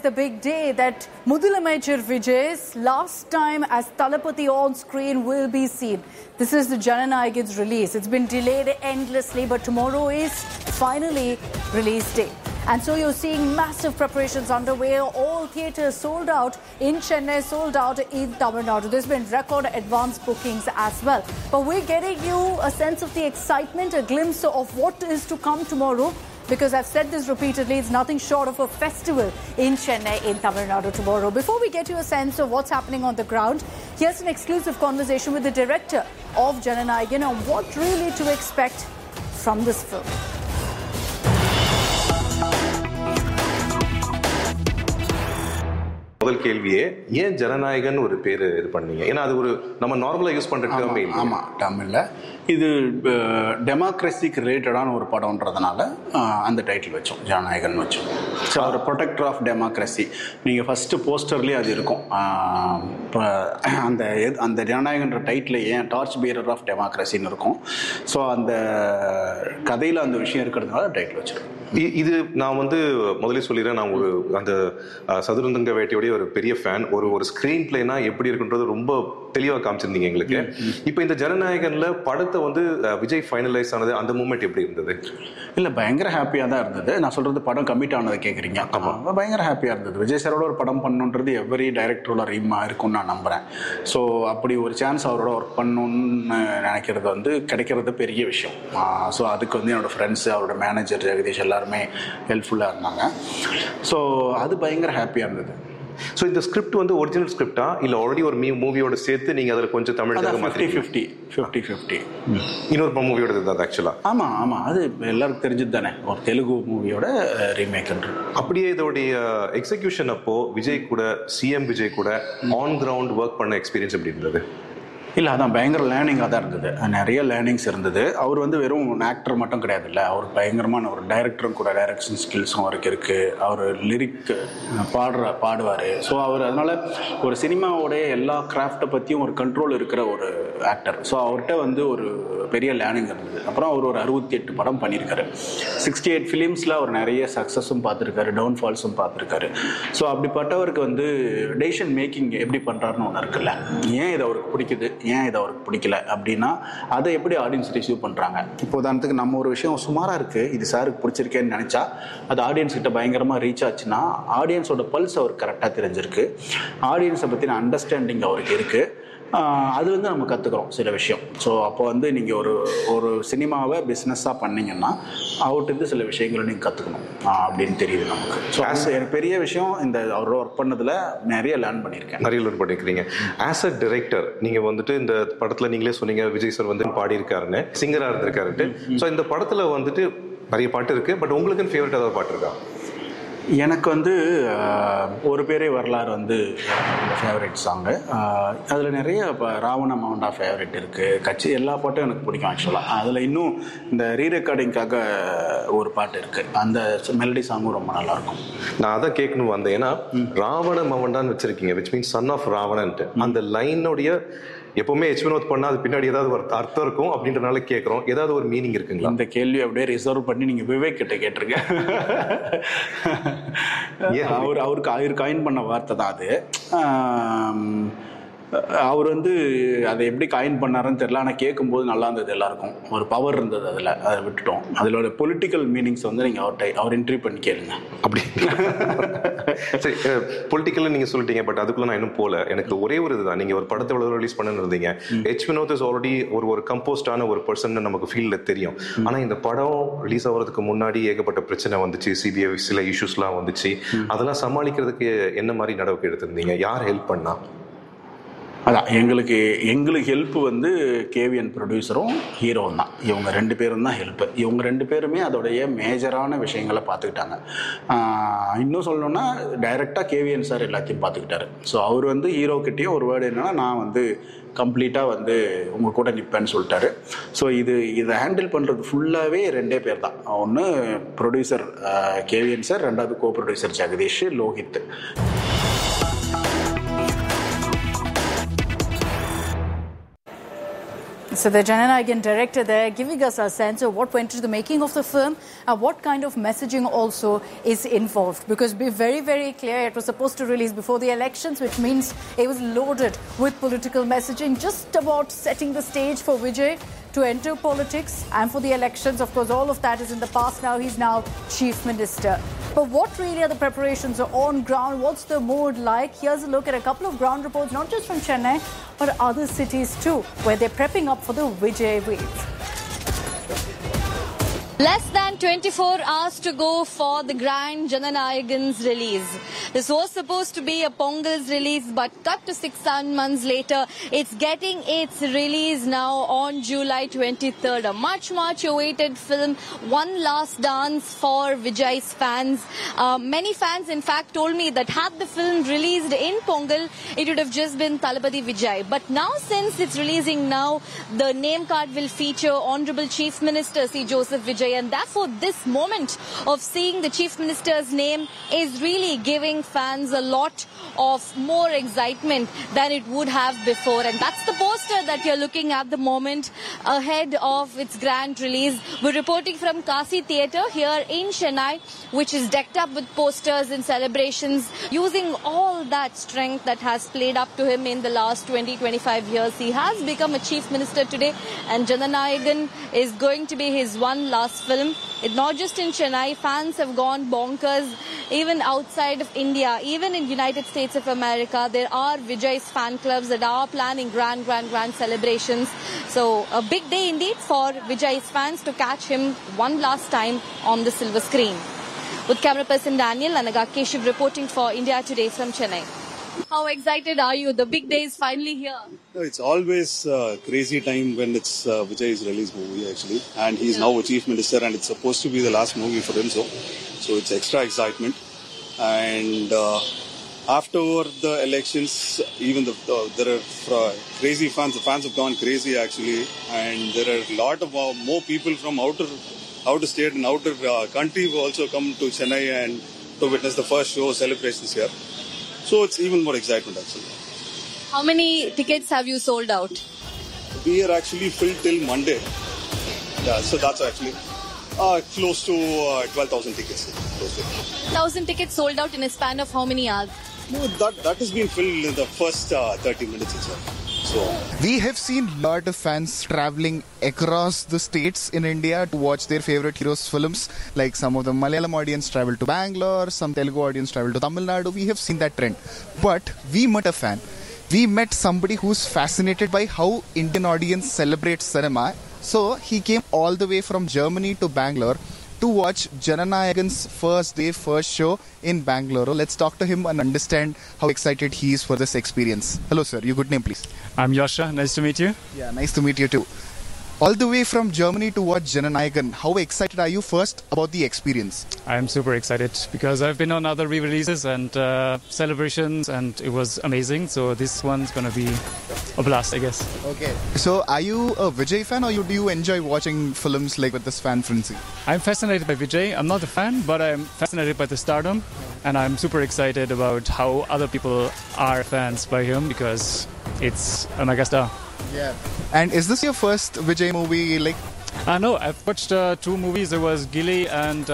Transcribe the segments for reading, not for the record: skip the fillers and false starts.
the big day that Mudhalamaichar Vijay's last time as Thalapathy on screen will be seen. This is the Jananayagan's release. It's been delayed endlessly, but tomorrow is finally release day. And so you're seeing massive preparations underway. All theatres sold out in Chennai, sold out in Tamil Nadu. There's been record advance bookings as well. But we're getting you a sense of the excitement, a glimpse of what is to come tomorrow. Because I've said this repeatedly, it's nothing short of a festival in Chennai, in Tamil Nadu tomorrow. Before we get you a sense of what's happening on the ground, here's an exclusive conversation with the director of Jananayagan on what really to expect from this film. முதல் கேள்வியே ஏன் ஜனநாயகன் ஒரு பேர் இது பண்ணீங்க? ஏன்னா அது ஒரு நம்ம நார்மலா யூஸ் பண்ற டேர்ம் இல்ல. ஆமா, டேர்ம் இல்ல. இது டெமோக்ரஸிக்கு ரிலேட்டடான ஒரு படம்ன்றதுனால அந்த டைட்டில் வச்சோம், ஜனநாயகன் வச்சோம். ஸோ ஒரு ப்ரொடெக்டர் ஆஃப் டெமோக்ரஸி. நீங்கள் ஃபஸ்ட்டு போஸ்டர்லேயே அது இருக்கும். அந்த ஜனநாயகன்ற டைட்டில் ஏன் டார்ச் பியரர் ஆஃப் டெமோக்ரஸின்னு இருக்கும். ஸோ அந்த கதையில் அந்த விஷயம் இருக்கிறதுனால டைட்டில் வச்சிருக்கோம். இது நான் முதலே சொல்லிடுறேன், நான் ஒரு அந்த சதுரங்க வேட்டையோடைய ஒரு பெரிய ஃபேன். ஒரு ஸ்கிரீன் பிளேனா எப்படி இருக்குன்றது ரொம்ப தெளிவாக காமிச்சிருந்தீங்க எங்களுக்கு. இப்போ இந்த ஜனநாயகன்ல படத்தை விஜய் ஃபைனலைஸ் ஆனது, அந்த மூமெண்ட் எப்படி இருந்தது? இல்லை, பயங்கர ஹாப்பியாக தான் இருந்தது. நான் சொல்றது படம் கமிட் ஆனதை கேட்குறீங்க. ஆமாம், பயங்கர ஹாப்பியாக இருந்தது. விஜய் சாரோட ஒரு படம் பண்ணணுன்றது எவரி டைரக்டரோட ரீமா இருக்கும்னு நான் நம்புகிறேன். ஸோ அப்படி ஒரு சான்ஸ் அவரோட ஒர்க் பண்ணணும்னு நினைக்கிறது கிடைக்கிறது பெரிய விஷயம். ஸோ அதுக்கு என்னோட ஃப்ரெண்ட்ஸு, அவரோட மேனேஜர் ஜெகதீஷ் எல்லாருமே ஹெல்ப்ஃபுல்லாக இருந்தாங்க. ஸோ அது பயங்கர ஹாப்பியாக இருந்தது. ஸோ இந்த ஸ்கிரிப்ட் ஒரிஜினல் ஸ்கிரிப்டா இல்லை ஆல்ரெடி ஒரு மூவியோட சேர்த்து நீங்கள் அதில் கொஞ்சம் தமிழ் 50-50 இன்னொரு மூவியோட இருந்தால் ஆக்சுவலாக? ஆமாம், அது எல்லாருக்கும் தெரிஞ்சது தானே, ஒரு தெலுங்கு மூவியோட ரீமேக். அப்படியே இதோடைய எக்ஸிக்யூஷன் அப்போ விஜய் கூட, சிஎம் விஜய் கூட ஆன் கிரவுண்ட் ஒர்க் பண்ண எக்ஸ்பீரியன்ஸ் எப்படி இருந்தது? இல்லை, அதான் பயங்கர லேர்னிங்காக தான் இருந்தது. நிறைய லேர்னிங்ஸ் இருந்தது. அவர் வெறும் ஆக்டர் மட்டும் கிடையாது, இல்லை, அவர் பயங்கரமான ஒரு டைரக்டரும் கூட. டைரக்ஷன் ஸ்கில்ஸும் அவருக்கு இருக்குது. அவர் லிரிக் பாடுவார். ஸோ அவர் அதனால் ஒரு சினிமாவோடைய எல்லா கிராஃப்டை பற்றியும் ஒரு கண்ட்ரோல் இருக்கிற ஒரு ஆக்டர். ஸோ அவர்கிட்ட ஒரு பெரிய லேர்னிங் இருந்தது. அப்புறம் அவர் ஒரு 68 படம் பண்ணியிருக்காரு. 68 ஃபிலிம்ஸில் அவர் நிறைய சக்ஸஸும் பார்த்துருக்காரு, டவுன்ஃபால்ஸும் பார்த்துருக்காரு. ஸோ அப்படிப்பட்டவருக்கு டெசிஷன் மேக்கிங் எப்படி பண்ணுறாருன்னு ஒன்று இருக்குல்ல. ஏன் இது அவருக்கு பிடிக்குது, ஏன் இதை அவருக்கு பிடிக்கல அப்படின்னா அதை எப்படி ஆடியன்ஸ் ரிசீவ் பண்ணுறாங்க. இப்போ உதாரணத்துக்கு நம்ம ஒரு விஷயம் சுமாராக இருக்குது, இது சாருக்கு பிடிச்சிருக்கேன்னு நினச்சா அது ஆடியன்ஸ் கிட்ட பயங்கரமாக ரீச் ஆச்சுன்னா ஆடியன்ஸோட பல்ஸ் அவருக்கு கரெக்டாக தெரிஞ்சிருக்கு, ஆடியன்ஸை பற்றின அண்டர்ஸ்டாண்டிங் அவருக்கு இருக்குது. அது நம்ம கற்றுக்குறோம் சில விஷயம். ஸோ அப்போ நீங்கள் ஒரு சினிமாவை பிஸ்னஸாக பண்ணிங்கன்னா அவர்கிட்ட சில விஷயங்களை நீங்கள் கற்றுக்கணும் அப்படின்னு தெரியுது நமக்கு. ஸோ எனக்கு பெரிய விஷயம் இந்த அவரோட ஒர்க் பண்ணதில் நிறைய லேர்ன் பண்ணியிருக்கிறீங்க. ஆஸ் அ டைரக்டர் நீங்கள் இந்த படத்தில் நீங்களே சொன்னீங்க விஜய் சார் பாடியிருக்காருன்னு, சிங்கராக இருந்திருக்காருன்ட்டு. ஸோ இந்த படத்தில் நிறைய பாட்டு இருக்குது, பட் உங்களுக்குன்னு ஃபேவரட் ஏதாவது பாட்டு இருக்கா? எனக்கு ஒரு பேரே வரலாறு ஃபேவரட் சாங்கு. அதில் நிறைய இப்போ ராவண மவுண்டா ஃபேவரட் இருக்குது. கட்சி எல்லா பாட்டும் எனக்கு பிடிக்கும் ஆக்சுவலாக. அதில் இன்னும் இந்த ரீரெக்கார்டிங்காக ஒரு பாட்டு இருக்குது, அந்த மெலடி சாங்கும் ரொம்ப நல்லாயிருக்கும். நான் அதை கேட்கணும் வந்தேன். ஏன்னா ராவண மவுண்டான்னு வச்சுருக்கீங்க, விச் மீன்ஸ் சன் ஆஃப் ராவணன்ட்டு. அந்த லைனுடைய எப்பவுமே வினோத் பண்ணா அது பின்னாடி ஏதாவது ஒரு அர்த்தம் இருக்கும் அப்படின்றனால கேட்குறோம். ஏதாவது ஒரு மீனிங் இருக்குங்களா? இந்த கேள்வி அப்படியே ரிசர்வ் பண்ணி நீங்கள் விவேக் கிட்ட கேட்டிருங்க. அவருக்கு காயின் பண்ண வார்த்தை தான் அது. அவர் அதை எப்படி காயின் பண்ணாருன்னு தெரியல. ஆனால் கேட்கும்போது நல்லா இருந்தது, எல்லாருக்கும் ஒரு பவர் இருந்தது அதில். அதை விட்டுட்டோம். அதில் பொலிட்டிக்கல் மீனிங்ஸ் நீங்கள் அவர் இன்டர்வியூ பண்ணி கேளுங்க. அப்படி சரி, பொலிட்டிக்கல் நீங்கள் சொல்லிட்டீங்க, பட் அதுக்குள்ள நான் இன்னும் போல. எனக்கு ஒரே ஒரு இதுதான், நீங்கள் ஒரு படத்தை எவ்வளோ ரிலீஸ் பண்ணு இருந்தீங்க. வினோத் இஸ் ஆல்ரெடி ஒரு கம்போஸ்டான ஒரு பர்சன் நமக்கு ஃபீல்டில் தெரியும். ஆனால் இந்த படம் ரிலீஸ் ஆகிறதுக்கு முன்னாடி ஏகப்பட்ட பிரச்சனை வந்துச்சு, சிபிஐ சில இஷ்யூஸ்லாம் வந்துச்சு. அதெல்லாம் சமாளிக்கிறதுக்கு என்ன மாதிரி நடவடிக்கை எடுத்திருந்தீங்க? யார் ஹெல்ப் பண்ணா? அதான் எங்களுக்கு ஹெல்ப் கேவிஎன் ப்ரொடியூசரும் ஹீரோவும் தான். இவங்க 2 பேரும் தான் ஹெல்ப்பு. இவங்க 2 பேருமே அதோடைய மேஜரான விஷயங்களை பார்த்துக்கிட்டாங்க. இன்னும் சொல்லணும்னா டைரெக்டாக கேவிஎன் சார் எல்லாத்தையும் பார்த்துக்கிட்டாரு. ஸோ அவர் ஹீரோக்கிட்டேயும் ஒரு வேர்டு என்னன்னா, நான் கம்ப்ளீட்டாக உங்கள் கூட நிற்பேன்னு சொல்லிட்டாரு. ஸோ இதை ஹேண்டில் பண்ணுறது ஃபுல்லாகவே 2 பேர் தான். ஒன்று ப்ரொடியூசர் கேவிஎன் சார், 2வது கோ producer Jagadish, Lohit. So the Jananayagan director there giving us a sense of what went into the making of the film and what kind of messaging also is involved. Because be very, very clear, it was supposed to release before the elections, which means it was loaded with political messaging, just about setting the stage for Vijay to enter politics and for the elections. Of course, all of that is in the past now. He's now Chief Minister. But what really are the preparations on ground? What's the mood like? Here's a look at a couple of ground reports, not just from Chennai, but other cities too, where they're prepping up for the Vijay wave. Less than 24 hours to go for the grand Jananayagan's release. This was supposed to be a Pongal's release, but cut to 6 months later, it's getting its release now on July 23rd. A much awaited film, one last dance for Vijay's fans. Many fans, in fact, told me that had the film released in Pongal, it would have just been Thalapathy Vijay. But now, since it's releasing now, the name card will feature Honorable Chief Minister C. Joseph Vijay. And therefore, this moment of seeing the Chief Minister's name is really giving fans a lot of more excitement than it would have before. And that's the poster that you're looking at the moment ahead of its grand release. We're reporting from Kasi Theatre here in Chennai, which is decked up with posters and celebrations, using all that strength that has played up to him in the last 20-25 years. He has become a Chief Minister today, and Jananayagan is going to be his one last film. It's not just in Chennai. Fans have gone bonkers even outside of India, even in United States of America. There are Vijay's fan clubs that are planning grand celebrations. So a big day indeed for Vijay's fans to catch him one last time on the silver screen. With camera person Daniel, Anaga Keshav reporting for India Today from Chennai. How excited are you? The big day is finally here. No, it's always a crazy time when it's Vijay's release movie actually, and he's now a Chief Minister, and it's supposed to be the last movie for him, so it's extra excitement. And after the elections, even there are crazy fans. The fans have gone crazy actually, and there are a lot of more people from outer state and outer country who also come to Chennai and to witness the first show celebrations here. So it's even more excitement actually. How many tickets have you sold out? We are actually filled till Monday. Yeah, so that's actually close to 12,000 tickets. 1,000 tickets sold out in a span of how many hours? No, that has been filled in the first 30 minutes itself. So we have seen a lot of fans traveling across the states in India to watch their favorite heroes' films. Like some of the Malayalam audience travel to Bangalore, some Telugu audience travel to Tamil Nadu. We have seen that trend. But we met a fan. We met somebody who's fascinated by how Indian audience celebrates cinema. So he came all the way from Germany to Bangalore to watch Jananayagan's first show in Bangalore. Let's talk to him and understand how excited he is for this experience. Hello sir, your good name please. I'm Yasha, nice to meet you. Yeah, nice to meet you too. All the way from Germany to watch Jananayagan, how excited are you first about the experience? I'm super excited because I've been on other re-releases and celebrations, and it was amazing. So this one's going to be a blast, I guess. Okay. So are you a Vijay fan, or do you enjoy watching films like with this fan frenzy? I'm fascinated by Vijay. I'm not a fan, but I'm fascinated by the stardom. And I'm super excited about how other people are fans by him because it's a megastar. Yeah. And is this your first Vijay movie? No, I've watched 2 movies. There was Gilly and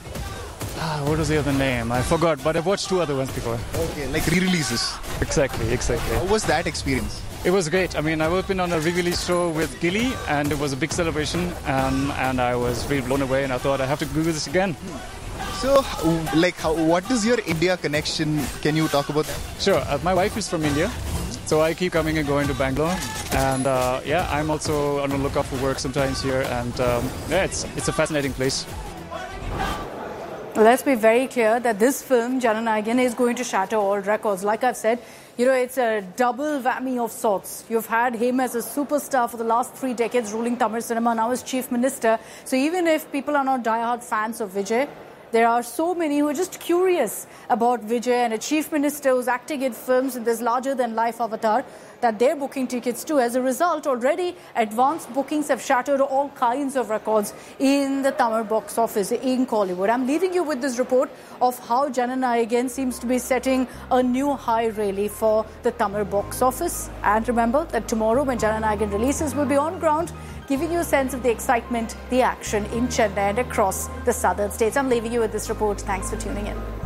what was the other name? I forgot, but I've watched 2 other ones before. Okay, like re-releases. Exactly. How was that experience? It was great. I mean, I've been on a re-release show with Gilly, and it was a big celebration, and I was really blown away, and I thought I have to do this again. So, what is your India connection? Can you talk about that? Sure. My wife is from India. So I keep coming and going to Bangalore, and I'm also on the lookout for work sometimes here, and it's a fascinating place. Let's be very clear that this film, Jananayagan, is going to shatter all records. Like I've said, it's a double whammy of sorts. You've had him as a superstar for the last 3 decades ruling Tamil cinema, now as Chief Minister. So even if people are not diehard fans of Vijay, There are so many who are just curious about Vijay, and a chief minister who's acting in films in this larger-than-life avatar, that they're booking tickets to. As a result, already advanced bookings have shattered all kinds of records in the Tamil box office in Kollywood. I'm leaving you with this report of how Jananayagan seems to be setting a new high really for the Tamil box office. And remember that tomorrow when Jananayagan releases, we'll be on ground giving you a sense of the excitement, the action in Chennai and across the southern states. I'm leaving you with this report. Thanks for tuning in.